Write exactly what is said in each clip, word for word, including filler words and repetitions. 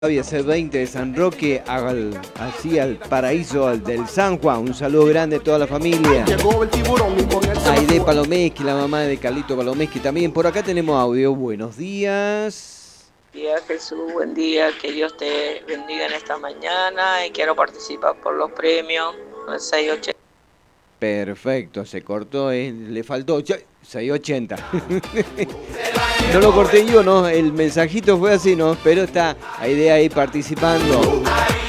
Había C veinte de San Roque, al, así al paraíso al del San Juan. Un saludo grande a toda la familia. Aide Palomeschi, la mamá de Carlito Palomeschi también. Por acá tenemos audio. Buenos días. Buen día, Jesús, buen día, que Dios te bendiga en esta mañana y quiero participar por los premios seiscientos ochenta. Perfecto, se cortó, eh, le faltó seiscientos ochenta. No lo corté yo, ¿no? El mensajito fue así, ¿no? Pero está Aide ahí participando.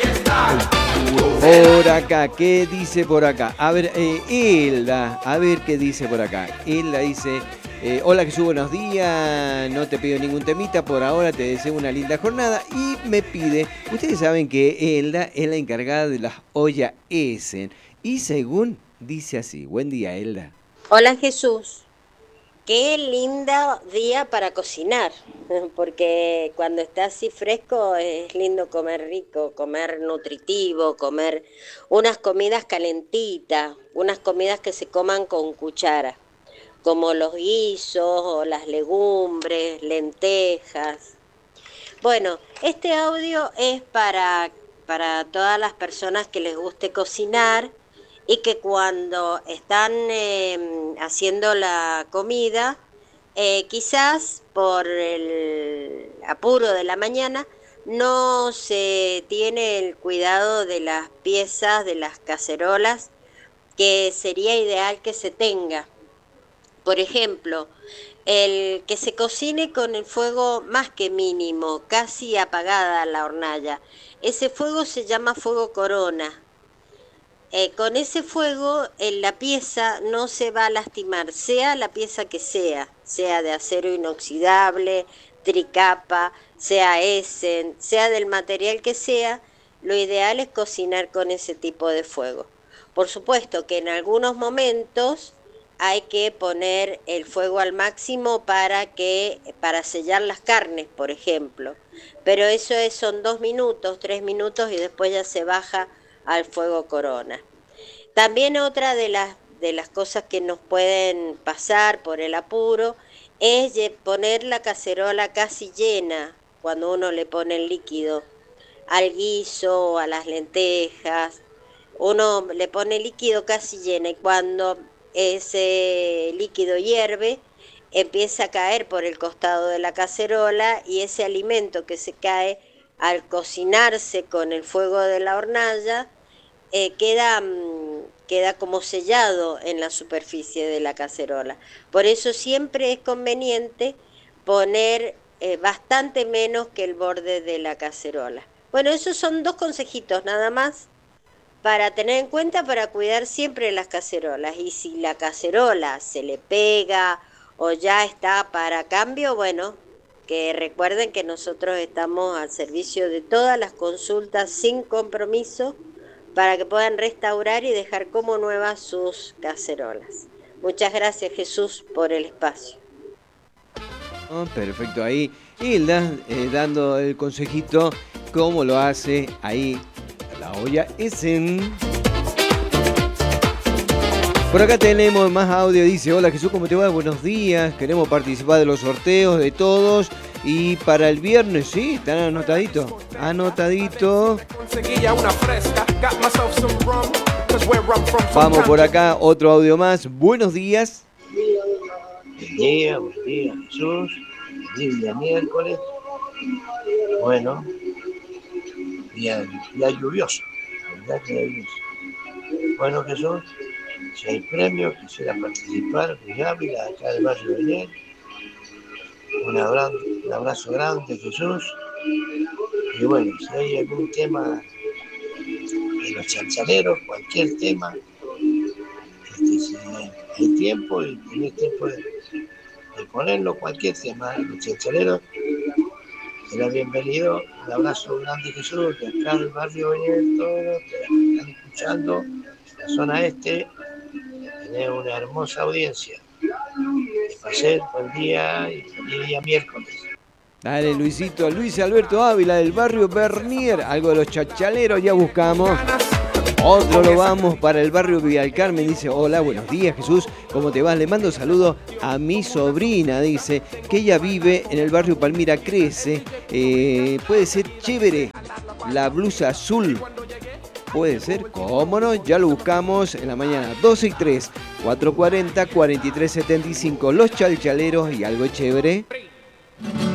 Por acá, ¿qué dice por acá? A ver, eh, Hilda, a ver qué dice por acá. Hilda dice, eh, hola Jesús, buenos días, no te pido ningún temita, por ahora te deseo una linda jornada y me pide, ustedes saben que Hilda es la encargada de las ollas Essen y según dice así, buen día Hilda. Hola Jesús. Qué lindo día para cocinar, porque cuando está así fresco es lindo comer rico, comer nutritivo, comer unas comidas calentitas, unas comidas que se coman con cuchara, como los guisos o las legumbres, lentejas. Bueno, este audio es para, para todas las personas que les guste cocinar y que cuando están eh, haciendo la comida, eh, quizás por el apuro de la mañana, no se tiene el cuidado de las piezas, de las cacerolas, que sería ideal que se tenga. Por ejemplo, el que se cocine con el fuego más que mínimo, casi apagada la hornalla. Ese fuego se llama fuego corona. Eh, con ese fuego eh, la pieza no se va a lastimar, sea la pieza que sea, sea de acero inoxidable, tricapa, sea Essen, sea del material que sea, lo ideal es cocinar con ese tipo de fuego. Por supuesto que en algunos momentos hay que poner el fuego al máximo para que para sellar las carnes, por ejemplo, pero eso es, son dos minutos, tres minutos y después ya se baja al fuego corona. También otra de las, de las cosas que nos pueden pasar por el apuro es poner la cacerola casi llena cuando uno le pone el líquido al guiso, a las lentejas. Uno le pone líquido casi llena y cuando ese líquido hierve empieza a caer por el costado de la cacerola y ese alimento que se cae al cocinarse con el fuego de la hornalla eh, queda, queda como sellado en la superficie de la cacerola. Por eso siempre es conveniente poner eh, bastante menos que el borde de la cacerola. Bueno, esos son dos consejitos nada más para tener en cuenta para cuidar siempre las cacerolas. Y si la cacerola se le pega o ya está para cambio, bueno, que recuerden que nosotros estamos al servicio de todas las consultas sin compromiso para que puedan restaurar y dejar como nuevas sus cacerolas. Muchas gracias Jesús por el espacio. Oh, perfecto, ahí Hilda eh, dando el consejito cómo lo hace ahí la olla Essen. Por acá tenemos más audio, dice, hola Jesús, ¿cómo te va? Buenos días, queremos participar de los sorteos de todos y para el viernes, sí, están anotaditos, anotadito. Vamos por acá, otro audio más, buenos días. Buen día, buen día Jesús, feliz día miércoles, bueno, día, día lluvioso, día lluvioso. Bueno Jesús, si hay premios, quisiera participar, de Ávila, acá del barrio de Belén. Un abrazo, un abrazo grande Jesús. Y bueno, si hay algún tema de los chanchaleros, cualquier tema, este, si hay tiempo y tenés tiempo de, de ponerlo, cualquier tema de los chanchaleros, será bienvenido. Un abrazo grande Jesús, de acá del barrio Belén, todos que están escuchando, la zona este. Tener una hermosa audiencia. Que pasen buen día y feliz día miércoles. Dale, Luisito, Luis Alberto Ávila del barrio Bernier, algo de los chachaleros, ya buscamos. Otro lo vamos para el barrio Villa del Carmen, dice, hola, buenos días Jesús, ¿cómo te vas? Le mando saludo a mi sobrina, dice, que ella vive en el barrio Palmira Crece, eh, puede ser chévere, la blusa azul, puede ser, cómo no, ya lo buscamos en la mañana, doce y tres, cuatrocientos cuarenta, cuarenta y tres setenta y cinco, los chalchaleros y algo chévere.